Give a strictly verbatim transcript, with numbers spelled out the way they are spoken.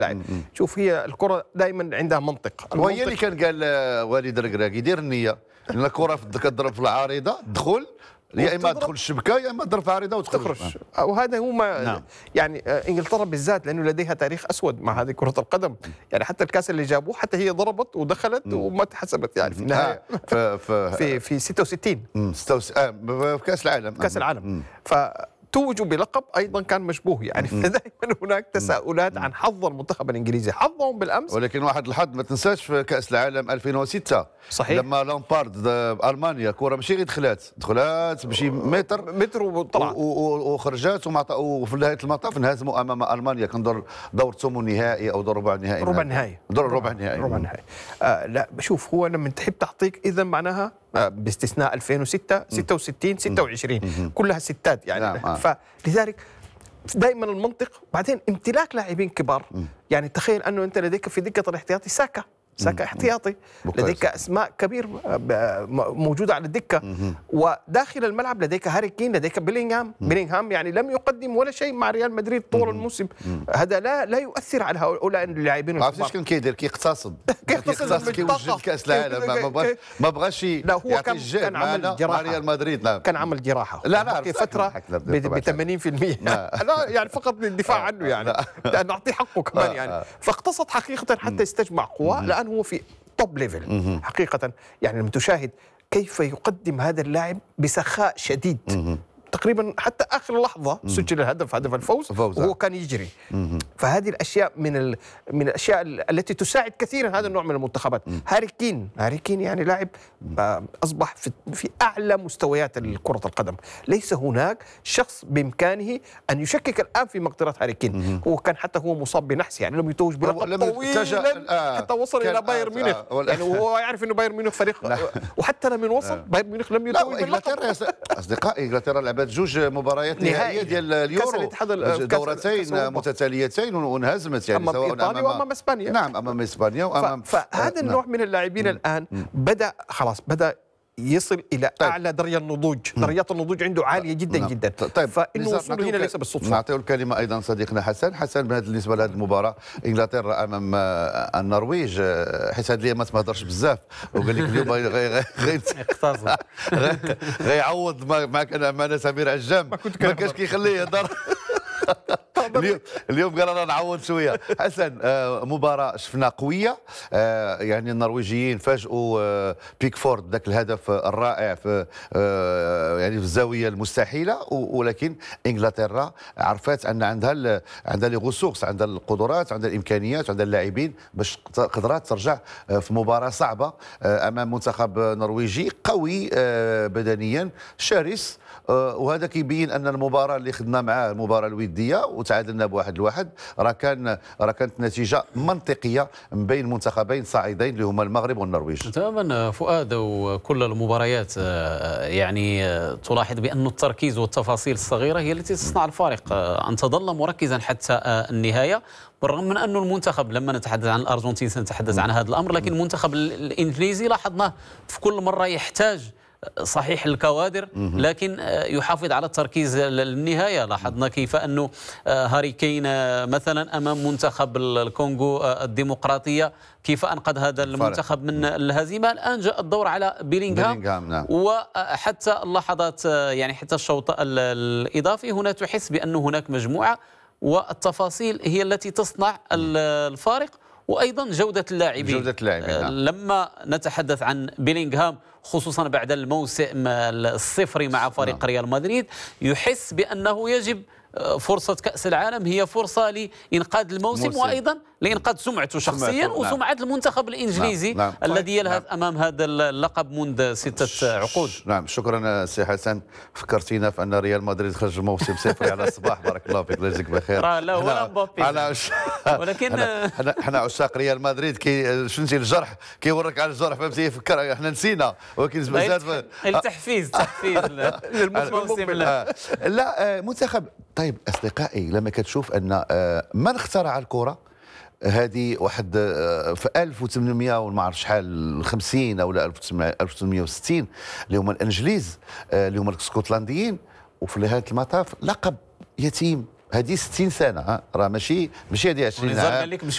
لاعب. شوف، هي الكره دائما عندها منطق. وهي اللي كان قال والد الركراكي دير النيه ان الكره كتضرب في العارضه تدخل، يا اما تدخل الشبكه يا اما تضرب في العارضه وتخرج. وهذا هو ما نعم. يعني انجلترا بالذات لانه لديها تاريخ اسود مع هذه كره القدم. يعني حتى الكاس اللي جابوه حتى هي ضربت ودخلت م. وما تحسبت يعني في النهايه. آه. في في ستة وستين ستة وستين آه. في كاس العالم. كاس العالم. ف توجوا بلقب ايضا كان مشبوه يعني. فدائما هناك تساؤلات عن حظ المنتخب الانجليزي، حظهم بالامس. ولكن واحد الحظ ما تنساش في كاس العالم ألفين وستة صحيح، لما لامبارد المانيا كره ماشي غير دخلات دخلات بشي متر متر وطلعت وخرجات وفي نهايه المطاف انهزموا امام المانيا. كان دور دور ثمن نهائي او دور ربع نهائي ربع نهائي دور ربع نهائي ربع نهائي آه لا شوف، هو لما تحب تعطيك اذا معناها آه باستثناء ألفين وستة ستة وستين ستة وعشرين كلها ستات يعني. نعم. آه. فلذلك دائما المنطق. بعدين امتلاك لاعبين كبار. م. يعني تخيل انه انت لديك في دكه الاحتياطي ساكا ساكا احتياطي، لديك اسماء كبير موجوده على الدكه، وداخل الملعب لديك هاري كين، لديك بيلينغهام بيلينغهام يعني لم يقدم ولا شيء مع ريال مدريد طول الموسم. هذا لا لا يؤثر على هؤلاء اللاعبين الكبار. عرفتي ايش كان كيدير؟ كيقتصد كيقتصد كيوجد كاس العالم، ما بغاش يعطي الجهد مع ريال مدريد. لا كان عمل جراحه لا لا في فتره ب ثمانين بالمئة لا يعني فقط للدفاع عنه يعني نعطيه حقه كمان يعني. فاقتصد حقيقه حتى يستجمع قواه، لان هو في توب ليفل حقيقة. يعني لما تشاهد كيف يقدم هذا اللاعب بسخاء شديد، تقريبا حتى اخر لحظه سجل الهدف، هدف الفوز، وهو كان يجري. فهذه الاشياء من ال... من الاشياء التي تساعد كثيرا هذا النوع من المنتخبات. هاري كين هاري كين يعني لاعب اصبح في... في اعلى مستويات كره القدم. ليس هناك شخص بامكانه ان يشكك الان في مقدرات هاري كين. هو كان حتى هو مصاب بنحس يعني، لم يتوج بلقب طويلا آه حتى وصل الى بايرن ميونخ. آه يعني وهو يعرف انه بايرن ميونخ فريق وحتى لما وصل بايرن ميونخ لم يتوج بلقب. اصدقائي انجلترا لعبت جوج مباريات نهائيه ديال اليورو، دورتين متتاليتين وانهزمت يعني، أمام سواء إيطاليا امام وامام اسبانيا. نعم امام اسبانيا وامام فهذا النوع من اللاعبين الان بدا خلاص بدا يصل الى طيب. اعلى درجه النضوج، درجات النضوج عنده عاليه جدا نعم. جدا. طيب فانه وصوله هنا ليس بالصدفه. نعطيه الكلمه ايضا صديقنا حسن. حسن بالنسبه لهذه المباراه انجلترا امام النرويج، حيت هذه ما تهضرش بزاف وقال لك اليوم غير اقتصد غيعوض ما كان معنا سمير عجام، ما كانش كيخليه يهضر. اليوم اليوم قال انا نعوض شويه. حسن، آه مباراه شفنا قويه، آه يعني النرويجيين فاجئوا آه بيكفورد ذاك الهدف الرائع في آه يعني في الزاويه المستحيله، ولكن انجلترا عرفت ان عندها عندها لي غوسورس، عندها القدرات، عندها الامكانيات، عندها اللاعبين باش قدرات ترجع آه في مباراه صعبه آه امام منتخب نرويجي قوي آه بدنيا شرس. آه وهذا كيبين ان المباراه اللي خدنا معاه المباراه الوديه وتعادلنا بواحد لواحد راه كان راه كانت نتيجه منطقيه من بين منتخبين صاعدين اللي هما المغرب والنرويج. تماما فؤاد، وكل المباريات يعني تلاحظ بان التركيز والتفاصيل الصغيره هي التي تصنع الفارق، ان تظل مركزا حتى النهايه. بالرغم من أن المنتخب لما نتحدث عن الأرجنتين سنتحدث عن هذا الأمر، لكن المنتخب الإنجليزي لاحظناه في كل مرة يحتاج صحيح الكوادر لكن يحافظ على التركيز للنهاية. لاحظنا كيف أنه هاري كين مثلا أمام منتخب الكونغو الديمقراطية كيف أنقذ هذا المنتخب من الهزيمة. الآن جاء الدور على بيلينغهام نعم. وحتى اللحظات يعني حتى الشوط الإضافي هنا تحس بأن هناك مجموعة والتفاصيل هي التي تصنع الفارق، وأيضا جودة اللاعبين. جودة اللاعبين نعم. لما نتحدث عن بيلينغهام خصوصا بعد الموسم الصفري مع فريق نعم. ريال مدريد، يحس بأنه يجب فرصة كأس العالم هي فرصة لإنقاذ الموسم موسم. وأيضا لإنقاذ سمعته شخصيا سمعته. وسمعة نعم. المنتخب الإنجليزي نعم. نعم. الذي يلهث نعم. أمام هذا اللقب منذ ستة عقود. نعم شكرا سي حسن، فكرتينا في أن ريال مدريد خرج موسم صفري على الصباح. بارك الله فيك، الله يجزيك بخير. لا ولا مبابي ولكن احنا عشاق ريال مدريد كي شنتي الجرح كيورك على الجرح فهمتي، يفكر احنا نسينا ولكن بزاف التحفيز تحفيز للموسم. لا منتخب. طيب اصدقائي، لما كتشوف ان من اخترع الكره هذه واحد في ألف وثمانمئة وما عرف شحال خمسين او ألف وثمانمئة وستين اللي هما الانجليز اللي هما الاسكتلنديين، وفي نهايه المطاف لقب يتيم. هذه ستين سنه راه ماشي ماشي هذه عشرين عام.